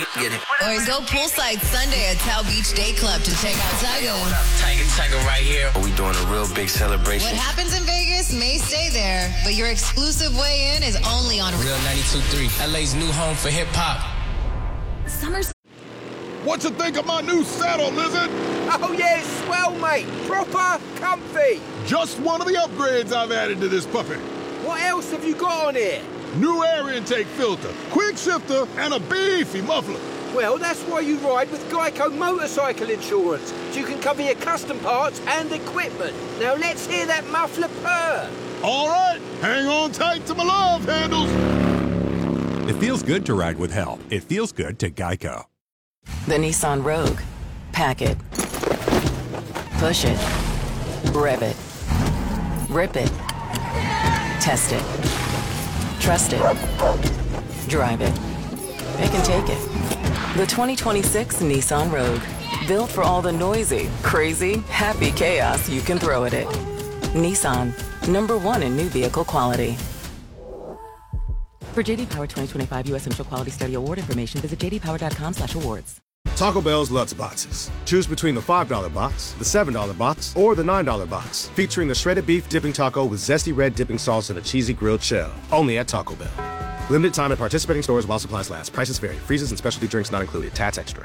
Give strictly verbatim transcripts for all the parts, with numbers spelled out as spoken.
Get it. Or go poolside Sunday at Tao Beach Day Club to check out Tiger. What up? Tiger, Tiger right here. We doing a real big celebration. What happens in Vegas may stay there, but your exclusive way in is only on Real ninety-two point three, L A's new home for hip-hop. Summer's... What you think of my new saddle, Lizard? Oh, yeah, it's swell, mate. Proper comfy. Just one of the upgrades I've added to this puppy. What else have you got on here? New air intake filter, quick shifter, and a beefy muffler. Well, that's why you ride with Geico Motorcycle Insurance, so you can cover your custom parts and equipment. Now let's hear that muffler purr. All right, hang on tight to my love handles. It feels good to ride with help. It feels good to Geico. The Nissan Rogue. Pack it. Push it. Rev it. Rip it. Test it. Trust it. Drive it. It can take it. The twenty twenty-six Nissan Rogue. Built for all the noisy, crazy, happy chaos you can throw at it. Nissan. Number one in new vehicle quality. For J D Power twenty twenty-five U S Central Quality Study Award information, visit j d power dot com slash awards. Taco Bell's Lutz Boxes. Choose between the five dollar box, the seven dollar box, or the nine dollar box, featuring the shredded beef dipping taco with zesty red dipping sauce and a cheesy grilled shell. Only at Taco Bell. Limited time at participating stores while supplies last. Prices vary. Freezes and specialty drinks not included. Tats extra.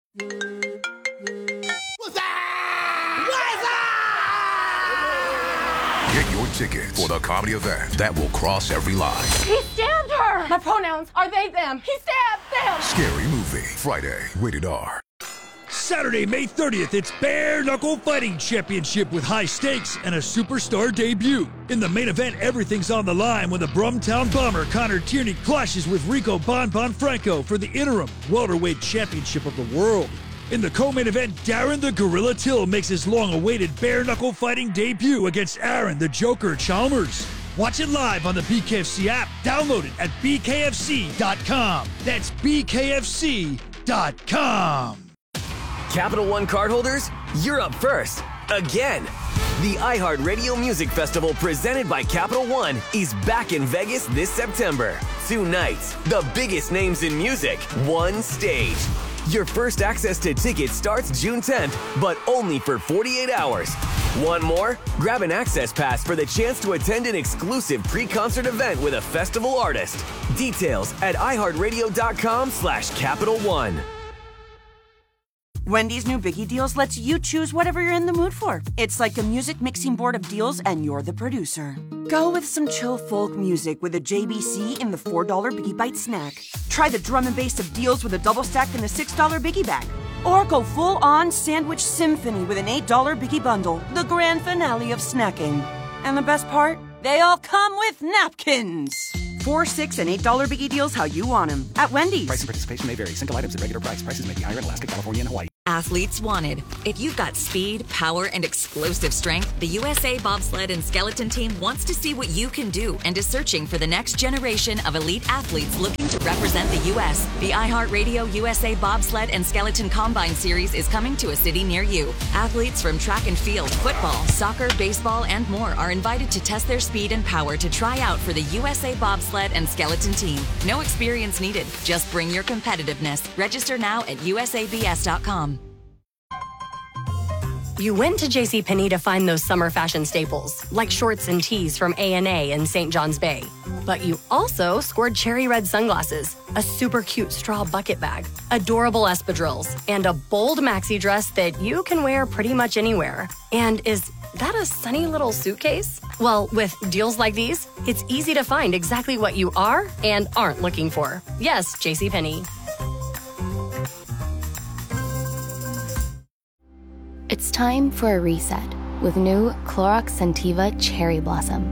Get your ticket for the comedy event that will cross every line. He stabbed her! My pronouns are they, them. He stabbed them! Scary Movie. Friday. Rated R. Saturday, May thirtieth, it's Bare Knuckle Fighting Championship with high stakes and a superstar debut. In the main event, everything's on the line when the Brumtown Bomber Connor Tierney clashes with Rico Bon Bon Franco for the interim welterweight championship of the world. In the co-main event, Darren the Gorilla Till makes his long-awaited bare-knuckle fighting debut against Aaron the Joker Chalmers. Watch it live on the B K F C app. Download it at b k f c dot com. That's b k f c dot com. Capital One cardholders, you're up first. Again. The iHeartRadio Music Festival presented by Capital One is back in Vegas this September. Two nights, the biggest names in music, one stage. Your first access to tickets starts June tenth, but only for forty-eight hours. Want more? Grab an access pass for the chance to attend an exclusive pre-concert event with a festival artist. Details at iHeartRadio.com slash Capital One. Wendy's new Biggie Deals lets you choose whatever you're in the mood for. It's like a music mixing board of deals, and you're the producer. Go with some chill folk music with a J B C in the four dollar Biggie Bite snack. Try the drum and bass of deals with a double stack in the six dollar Biggie Bag. Or go full-on sandwich symphony with an eight dollar Biggie Bundle, the grand finale of snacking. And the best part? They all come with napkins. Four, six, and eight dollar Biggie Deals how you want them at Wendy's. Price and participation may vary. Single items at regular price. Prices may be higher in Alaska, California, and Hawaii. Athletes wanted. If you've got speed, power, and explosive strength, the U S A Bobsled and Skeleton Team wants to see what you can do and is searching for the next generation of elite athletes looking to represent the U S The iHeartRadio U S A Bobsled and Skeleton Combine Series is coming to a city near you. Athletes from track and field, football, soccer, baseball, and more are invited to test their speed and power to try out for the U S A Bobsled and Skeleton Team. No experience needed. Just bring your competitiveness. Register now at u s a b s dot com. You went to JCPenney to find those summer fashion staples, like shorts and tees from A and A in Saint John's Bay. But you also scored cherry red sunglasses, a super cute straw bucket bag, adorable espadrilles, and a bold maxi dress that you can wear pretty much anywhere. And is that a sunny little suitcase? Well, with deals like these, it's easy to find exactly what you are and aren't looking for. Yes, JCPenney. It's time for a reset with new Clorox Scentiva Cherry Blossom.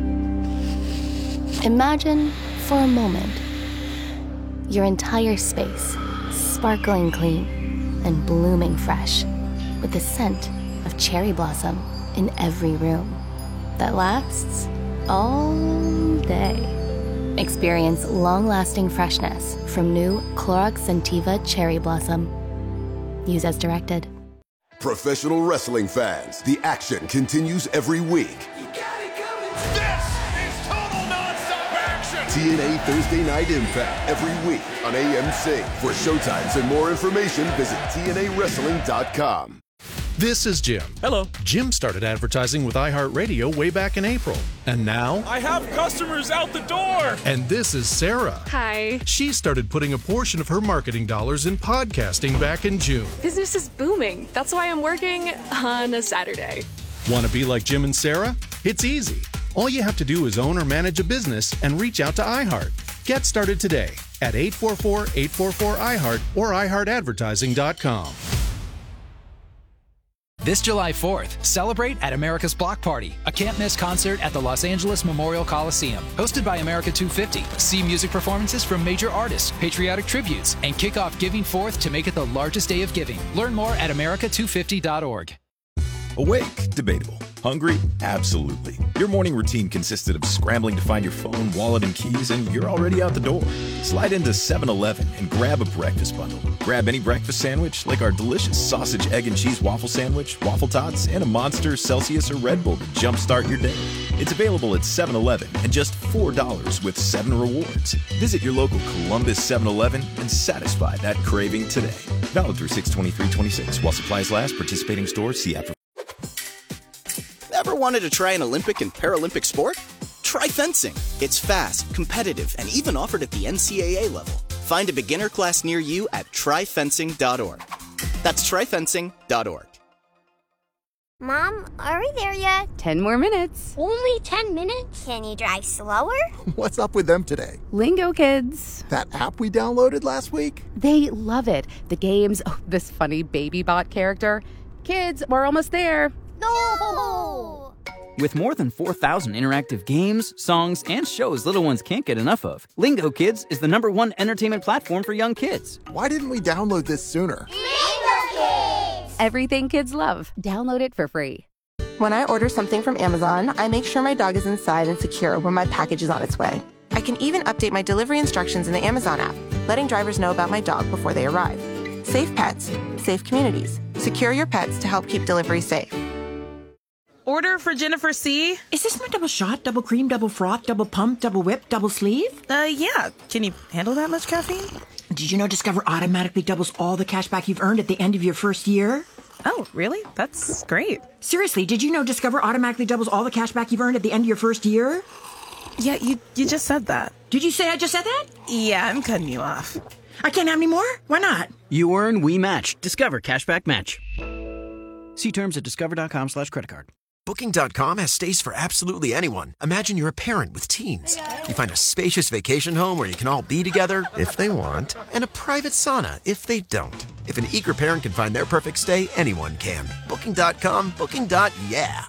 Imagine, for a moment, your entire space sparkling clean and blooming fresh with the scent of cherry blossom in every room that lasts all day. Experience long-lasting freshness from new Clorox Scentiva Cherry Blossom. Use as directed. Professional wrestling fans, the action continues every week. This is total non-stop action. T N A Thursday Night Impact every week on A M C. For showtimes and more information, visit T N A wrestling dot com. This is Jim. Hello. Jim started advertising with iHeartRadio way back in April. And now... I have customers out the door! And this is Sarah. Hi. She started putting a portion of her marketing dollars in podcasting back in June. Business is booming. That's why I'm working on a Saturday. Want to be like Jim and Sarah? It's easy. All you have to do is own or manage a business and reach out to iHeart. Get started today at eight four four, eight four four, I heart or i heart advertising dot com. This July fourth, celebrate at America's Block Party, a can't-miss concert at the Los Angeles Memorial Coliseum. Hosted by America two fifty, see music performances from major artists, patriotic tributes, and kick off Giving Fourth to make it the largest day of giving. Learn more at america two fifty dot org. Awake? Debatable. Hungry? Absolutely. Your morning routine consisted of scrambling to find your phone, wallet, and keys, and you're already out the door. Slide into seven eleven and grab a breakfast bundle. Grab any breakfast sandwich, like our delicious sausage, egg, and cheese waffle sandwich, waffle tots, and a Monster, Celsius, or Red Bull to jumpstart your day. It's available at seven eleven and just four dollars with seven rewards. Visit your local Columbus seven eleven and satisfy that craving today. Valid through six twenty-three twenty-six. While supplies last, participating stores, see app for... Ever wanted to try an Olympic and Paralympic sport? Try fencing. It's fast, competitive, and even offered at the N C double A level. Find a beginner class near you at try fencing dot org. That's try fencing dot org. Mom, are we there yet? Ten more minutes. Only ten minutes? Can you drive slower? What's up with them today? Lingo Kids. That app we downloaded last week? They love it. The games, oh, this funny baby bot character. Kids, we're almost there. No! With more than four thousand interactive games, songs, and shows little ones can't get enough of, Lingo Kids is the number one entertainment platform for young kids. Why didn't we download this sooner? Lingo Kids! Everything kids love. Download it for free. When I order something from Amazon, I make sure my dog is inside and secure when my package is on its way. I can even update my delivery instructions in the Amazon app, letting drivers know about my dog before they arrive. Safe pets, safe communities. Secure your pets to help keep delivery safe. Order for Jennifer C. Is this my double shot, double cream, double froth, double pump, double whip, double sleeve? Uh, yeah. Can you handle that much caffeine? Did you know Discover automatically doubles all the cash back you've earned at the end of your first year? Oh, really? That's great. Seriously, did you know Discover automatically doubles all the cash back you've earned at the end of your first year? Yeah, you you just said that. Did you say I just said that? Yeah, I'm cutting you off. I can't have any more? Why not? You earn, we match. Discover Cashback Match. See terms at discover.com slash credit card. Booking dot com has stays for absolutely anyone. Imagine you're a parent with teens. You find a spacious vacation home where you can all be together, if they want, and a private sauna, if they don't. If an eager parent can find their perfect stay, anyone can. Booking dot com, booking. Yeah.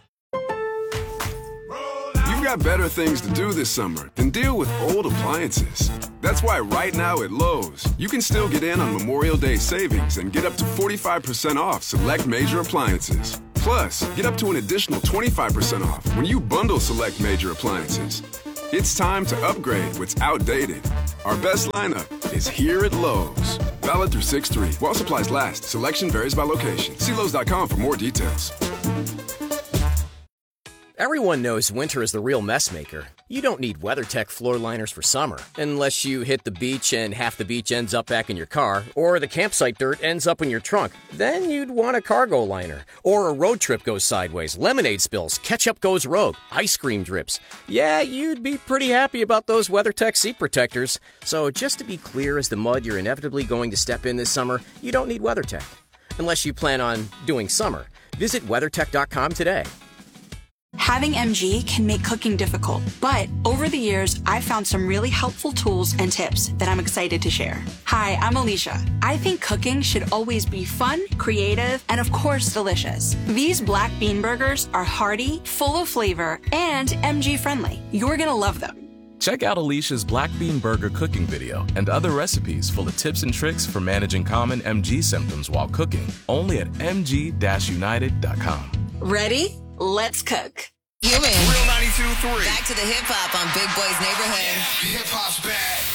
You've got better things to do this summer than deal with old appliances. That's why right now at Lowe's, you can still get in on Memorial Day savings and get up to forty-five percent off select major appliances. Plus, get up to an additional twenty-five percent off when you bundle select major appliances. It's time to upgrade what's outdated. Our best lineup is here at Lowe's. Valid through six three. While supplies last. Selection varies by location. See Lowe's dot com for more details. Everyone knows winter is the real mess maker. You don't need WeatherTech floor liners for summer, unless you hit the beach and half the beach ends up back in your car, or the campsite dirt ends up in your trunk. Then you'd want a cargo liner. Or a road trip goes sideways, lemonade spills, ketchup goes rogue, ice cream drips. Yeah, you'd be pretty happy about those WeatherTech seat protectors. So just to be clear as the mud you're inevitably going to step in this summer, you don't need WeatherTech. Unless you plan on doing summer. Visit weathertech dot com today. Having M G can make cooking difficult, but over the years, I've found some really helpful tools and tips that I'm excited to share. Hi, I'm Alicia. I think cooking should always be fun, creative, and of course, delicious. These black bean burgers are hearty, full of flavor, and M G friendly. You're gonna love them. Check out Alicia's Black Bean Burger cooking video and other recipes full of tips and tricks for managing common M G symptoms while cooking, only at m g dash united dot com. Ready? Let's cook. Human. Real ninety-two point three. Back to the hip hop on Big Boy's Neighborhood. Yeah, hip hop's back.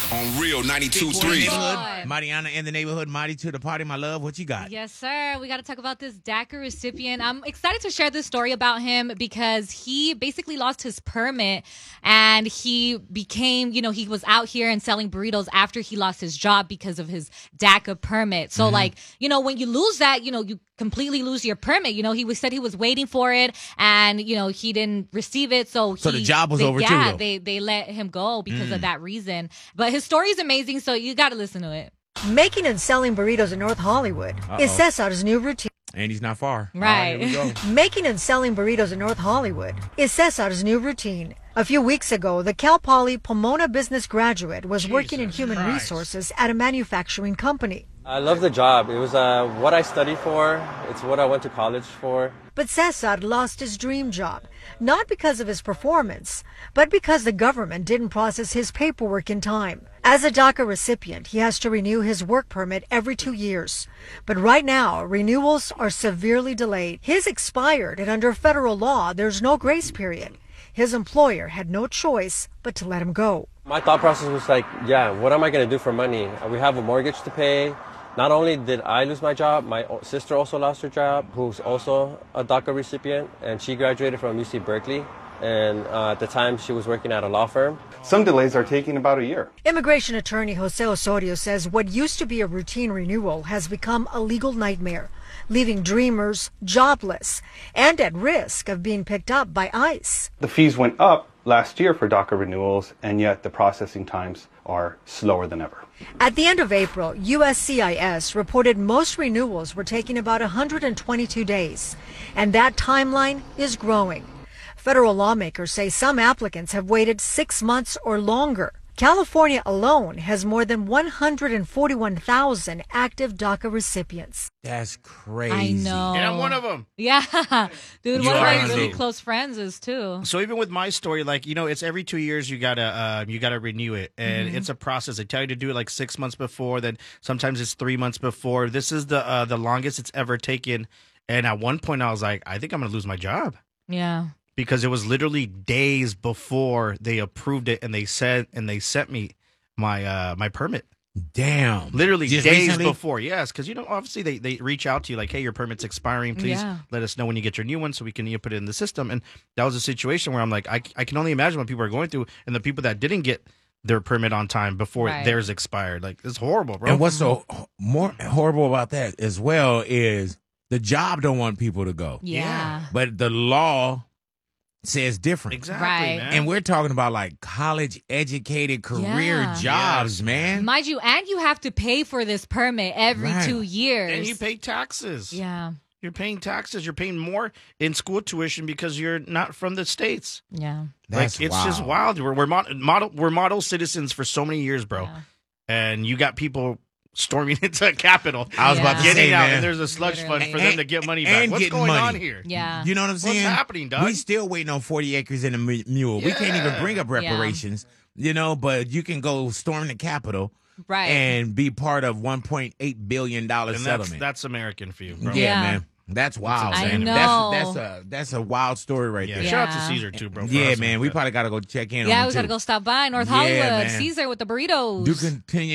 On Real ninety-two point three. Mariana in the neighborhood, Mighty to the party, my love. What you got? Yes, sir. We got to talk about this DACA recipient. I'm excited to share this story about him because he basically lost his permit and he became, you know, he was out here and selling burritos after he lost his job because of his DACA permit. So, mm-hmm. like, you know, when you lose that, you know, you completely lose your permit. You know, he was said he was waiting for it and, you know, he didn't receive it. So, he, so the job was they, over yeah, too. Yeah, they, they let him go because mm. of that reason. But his story is amazing, so you got to listen to it. Making and selling burritos in North Hollywood Uh-oh. is Cesar's new routine. And he's not far. Right. All right, here we go. Making and selling burritos in North Hollywood is Cesar's new routine. A few weeks ago, the Cal Poly Pomona business graduate was Jesus working in human Christ. resources at a manufacturing company. I love the job. It was uh, what I studied for. It's what I went to college for. But Cesar lost his dream job, not because of his performance, but because the government didn't process his paperwork in time. As a DACA recipient, he has to renew his work permit every two years. But right now, renewals are severely delayed. His expired, and under federal law, there's no grace period. His employer had no choice but to let him go. My thought process was like, yeah, what am I going to do for money? We have a mortgage to pay. Not only did I lose my job, my sister also lost her job, who's also a DACA recipient, and she graduated from U C Berkeley. And uh, at the time, she was working at a law firm. Some delays are taking about a year. Immigration attorney Jose Osorio says what used to be a routine renewal has become a legal nightmare, leaving dreamers jobless and at risk of being picked up by ICE. The fees went up last year for DACA renewals, and yet the processing times are slower than ever. At the end of April, U S C I S reported most renewals were taking about one hundred twenty-two days, and that timeline is growing. Federal lawmakers say some applicants have waited six months or longer. California alone has more than one hundred forty-one thousand active DACA recipients. That's crazy. I know. And I'm one of them. Yeah. Dude, You one of are my indeed. really close friends is too. So even with my story, like, you know, it's every two years you gotta uh, you gotta renew it, and Mhm. it's a process. They tell you to do it like six months before, then sometimes it's three months before. This is the uh, the longest it's ever taken. And at one point, I was like, I think I'm gonna lose my job. Yeah. Because it was literally days before they approved it, and they said and they sent me my uh, my permit. Damn. Literally Just days recently? before. Yes, because, you know, obviously they, they reach out to you like, hey, your permit's expiring. Please Yeah. let us know when you get your new one so we can you know, put it in the system. And that was a situation where I'm like, I, I can only imagine what people are going through, and the people that didn't get their permit on time before Right. theirs expired. Like, it's horrible, bro. And what's so h- more horrible about that as well is the job don't want people to go. Yeah. But the law says different. Exactly, Right. man. And we're talking about like college educated career Yeah. jobs, man. Mind you, and you have to pay for this permit every Right. two years. And you pay taxes. Yeah. You're paying taxes. You're paying more in school tuition because you're not from the States. Yeah. That's like, it's just wild. We're we're mod- model we're model citizens for so many years, bro. And you got people storming into a Capitol. I was about to getting say, out, man. and there's a sludge fund for them And- to get money and back. What's getting going money. on here? Yeah. You know what I'm saying? What's happening, dog? We still waiting on forty acres and a mu- mule. We can't even bring up Yeah. reparations, you know, but you can go storm the Capitol Right. and be part of one point eight billion dollars And that's, settlement. that's American for you, bro. yeah, Yeah. man. That's wild, I man. know. That's, that's a that's a wild story right Yeah, there. shout out to Yeah. Caesar, too, bro. for Yeah, hustling man. with We that. probably got to go check in on Yeah, him, we got to too. go stop by North Yeah, Hollywood. man. Caesar with the burritos. Do continue